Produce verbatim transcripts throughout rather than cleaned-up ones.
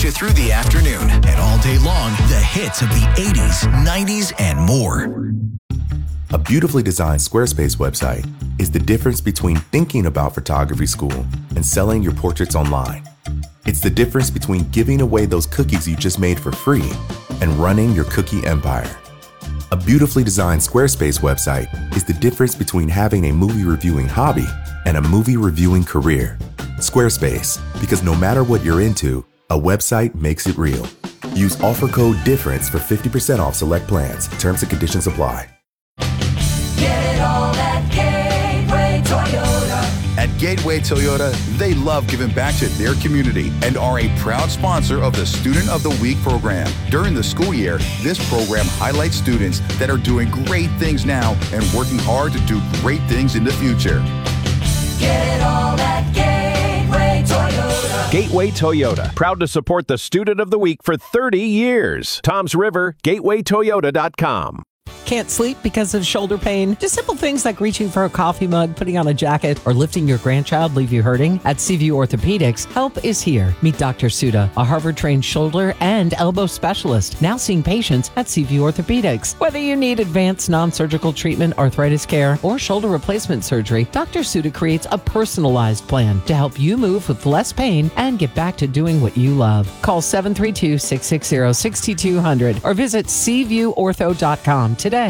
you through the afternoon and all day long, the hits of the eighties, nineties, and more. A beautifully designed Squarespace website is the difference between thinking about photography school and selling your portraits online. It's the difference between giving away those cookies you just made for free and running your cookie empire. A beautifully designed Squarespace website is the difference between having a movie reviewing hobby and a movie reviewing career. Squarespace, because no matter what you're into, a website makes it real. Use offer code DIFFERENCE for fifty percent off select plans. Terms and conditions apply. Get it all at Gateway Toyota. At Gateway Toyota, they love giving back to their community and are a proud sponsor of the Student of the Week program. During the school year, this program highlights students that are doing great things now and working hard to do great things in the future. Get it all at Gateway Toyota. Gateway Toyota, proud to support the Student of the Week for thirty years. Tom's River, gateway toyota dot com. Can't sleep because of shoulder pain? Just simple things like reaching for a coffee mug, putting on a jacket, or lifting your grandchild leave you hurting? At Seaview Orthopedics, help is here. Meet Doctor Suda, a Harvard-trained shoulder and elbow specialist, now seeing patients at Seaview Orthopedics. Whether you need advanced non-surgical treatment, arthritis care, or shoulder replacement surgery, Doctor Suda creates a personalized plan to help you move with less pain and get back to doing what you love. Call seven three two, six six zero, six two zero zero or visit seaview ortho dot com today.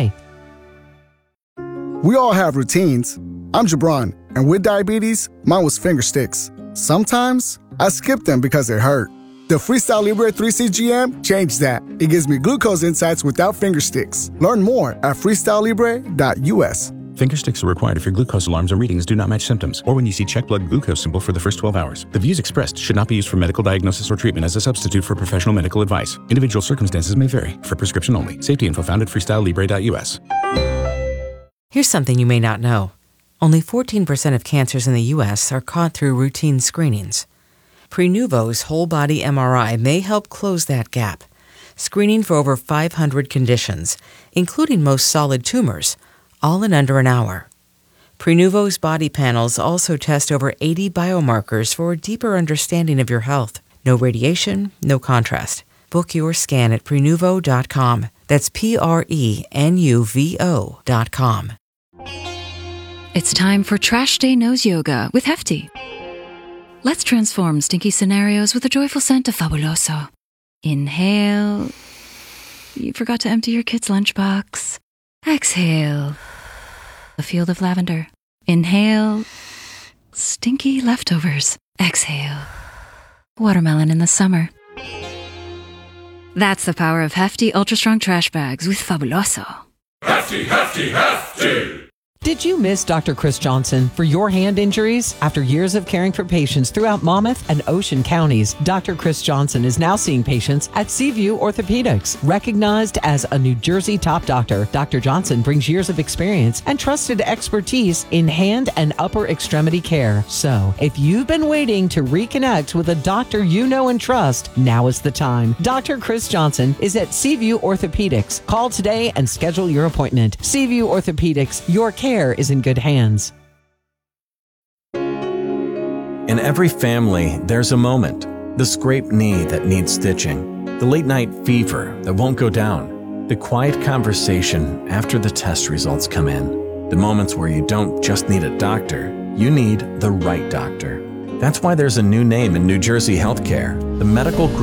We all have routines. I'm Jabron, and with diabetes, mine was finger sticks. Sometimes I skip them because it hurt. The Freestyle Libre three C G M changed that. It gives me glucose insights without finger sticks. Learn more at freestyle libre dot u s. Finger sticks are required if your glucose alarms or readings do not match symptoms, or when you see check blood glucose symbol for the first twelve hours. The views expressed should not be used for medical diagnosis or treatment as a substitute for professional medical advice. Individual circumstances may vary. For prescription only. Safety info found at freestyle libre dot u s. Here's something you may not know. Only fourteen percent of cancers in the U S are caught through routine screenings. Prenuvo's whole-body M R I may help close that gap, screening for over five hundred conditions, including most solid tumors, all in under an hour. Prenuvo's body panels also test over eighty biomarkers for a deeper understanding of your health. No radiation, no contrast. Book your scan at prenuvo dot com. That's P R E N U V O dot com. It's time for Trash Day Nose Yoga with Hefty. Let's transform stinky scenarios with a joyful scent of Fabuloso. Inhale. You forgot to empty your kid's lunchbox. Exhale. A field of lavender. Inhale. Stinky leftovers. Exhale. Watermelon in the summer. That's the power of Hefty Ultra Strong Trash Bags with Fabuloso. Hefty, hefty, hefty! Did you miss Doctor Chris Johnson for your hand injuries? After years of caring for patients throughout Monmouth and Ocean counties, Doctor Chris Johnson is now seeing patients at Seaview Orthopedics. Recognized as a New Jersey top doctor, Doctor Johnson brings years of experience and trusted expertise in hand and upper extremity care. So, if you've been waiting to reconnect with a doctor you know and trust, now is the time. Doctor Chris Johnson is at Seaview Orthopedics. Call today and schedule your appointment. Seaview Orthopedics, your care is in good hands. In every family, there's a moment. The scraped knee that needs stitching. The late night fever that won't go down. The quiet conversation after the test results come in. The moments where you don't just need a doctor, you need the right doctor. That's why there's a new name in New Jersey healthcare, the Medical Group